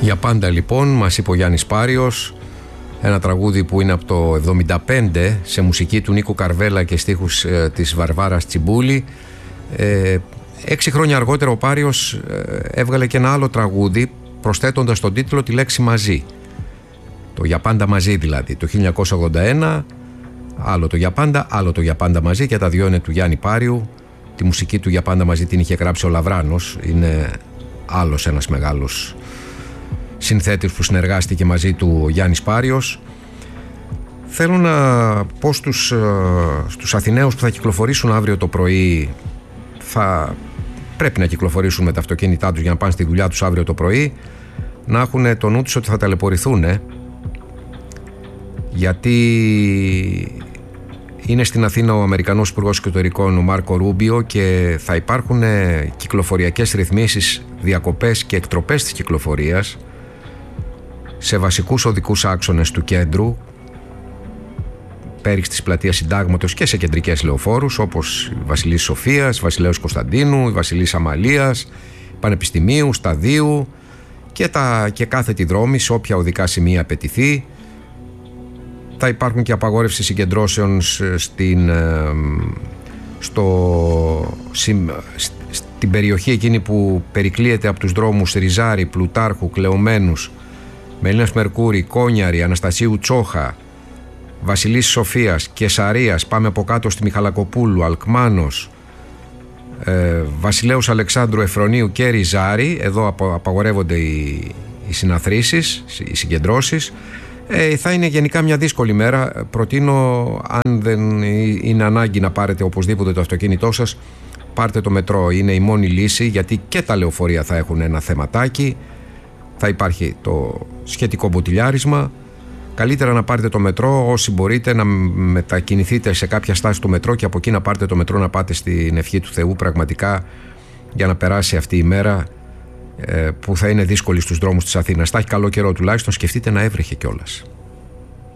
Για πάντα λοιπόν, μας είπε ο Γιάννης Πάριος, ένα τραγούδι που είναι από το 1975 σε μουσική του Νίκου Καρβέλα και στίχους της Βαρβάρας Τσιμπούλη. 6 χρόνια αργότερα ο Πάριος έβγαλε και ένα άλλο τραγούδι προσθέτοντας στον τίτλο τη λέξη μαζί. Το «Για πάντα μαζί» δηλαδή, το 1981, άλλο το «Για πάντα», άλλο το «Για πάντα μαζί», και τα δυο είναι του Γιάννη Πάριου. Τη μουσική του «Για πάντα μαζί» την είχε γράψει ο Λαβράνος, είναι άλλος ένας μεγάλος συνθέτης που συνεργάστηκε μαζί του ο Γιάννης Πάριος. Θέλω να πω στους Αθηναίους που θα κυκλοφορήσουν αύριο το πρωί, θα πρέπει να κυκλοφορήσουν με τα αυτοκίνητά τους για να πάνε στη δουλειά τους αύριο το πρωί, να έχουν το νου τους ότι θα ταλαιπωρηθούν, γιατί είναι στην Αθήνα ο Αμερικανός Υπουργός Εξωτερικών, ο Μάρκο Ρούμπιο, και θα υπάρχουν κυκλοφοριακές ρυθμίσεις, διακοπές και εκτροπές της κυκλοφορίας σε βασικούς οδικούς άξονες του κέντρου, πέριξ της πλατείας Συντάγματος, και σε κεντρικές λεωφόρους όπως η Βασιλής Σοφίας, Βασιλέως Κωνσταντίνου, η Βασιλής Αμαλίας, Πανεπιστημίου, Σταδίου και κάθετη δρόμη σε όποια οδικά σημεία απαιτηθεί. Θα υπάρχουν και απαγόρευση συγκεντρώσεων στην περιοχή εκείνη που περικλείεται από τους δρόμους Ριζάρη, Πλουτάρχου, Κλεωμένους, Μελίνας Μερκούρη, Κόνιαρη, Αναστασίου Τσόχα, Βασιλής Σοφίας, Κεσαρίας, πάμε από κάτω στη Μιχαλακοπούλου, Αλκμάνος, Βασιλέους Αλεξάνδρου, Εφρονίου και Ριζάρη. Εδώ απαγορεύονται οι συναθρήσεις, οι συγκεντρώσεις. Θα είναι γενικά μια δύσκολη μέρα. Προτείνω, αν δεν είναι ανάγκη να πάρετε οπωσδήποτε το αυτοκίνητό σας, πάρτε το μετρό. Είναι η μόνη λύση, γιατί και τα λεωφορεία θα έχουν ένα θεματάκι. Θα υπάρχει το σχετικό μποτιλιάρισμα. Καλύτερα να πάρετε το μετρό, όσοι μπορείτε να μετακινηθείτε σε κάποια στάση του μετρό και από εκεί να πάρετε το μετρό, να πάτε στην ευχή του Θεού πραγματικά για να περάσει αυτή η μέρα που θα είναι δύσκολη στους δρόμους της Αθήνας. Θα έχει καλό καιρό τουλάχιστον, σκεφτείτε να έβρεχε κιόλας.